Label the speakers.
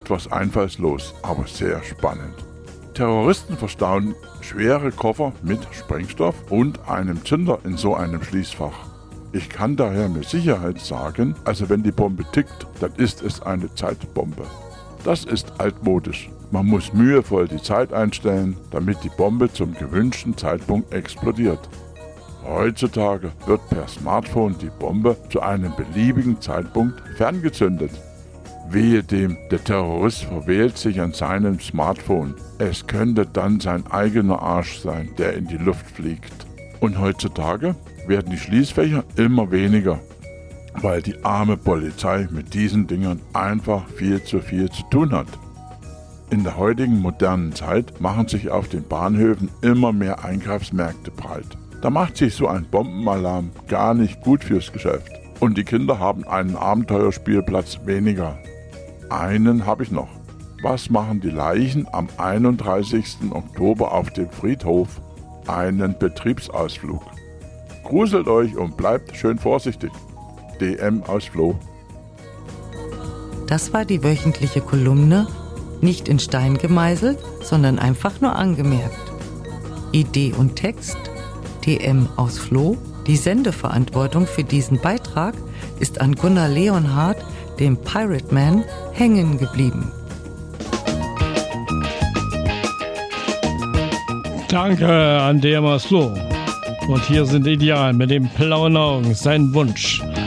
Speaker 1: etwas einfallslos, aber sehr spannend. Terroristen verstauen schwere Koffer mit Sprengstoff und einem Zünder in so einem Schließfach. Ich kann daher mit Sicherheit sagen, also wenn die Bombe tickt, dann ist es eine Zeitbombe. Das ist altmodisch. Man muss mühevoll die Zeit einstellen, damit die Bombe zum gewünschten Zeitpunkt explodiert. Heutzutage wird per Smartphone die Bombe zu einem beliebigen Zeitpunkt ferngezündet. Wehe dem, der Terrorist verwählt sich an seinem Smartphone. Es könnte dann sein eigener Arsch sein, der in die Luft fliegt. Und heutzutage werden die Schließfächer immer weniger, weil die arme Polizei mit diesen Dingern einfach viel zu tun hat. In der heutigen modernen Zeit machen sich auf den Bahnhöfen immer mehr Einkaufsmärkte breit. Da macht sich so ein Bombenalarm gar nicht gut fürs Geschäft. Und die Kinder haben einen Abenteuerspielplatz weniger. Einen habe ich noch. Was machen die Leichen am 31. Oktober auf dem Friedhof? Einen Betriebsausflug. Gruselt euch und bleibt schön vorsichtig. DM aus Floh.
Speaker 2: Das war die wöchentliche Kolumne, nicht in Stein gemeißelt, sondern einfach nur angemerkt. Idee und Text, DM aus Floh. Die Sendeverantwortung für diesen Beitrag ist an Gunnar Leonhardt, dem Pirate Man, hängen geblieben.
Speaker 3: Danke an DM aus Floh. Und hier sind Ideal mit den blauen Augen, sein Wunsch.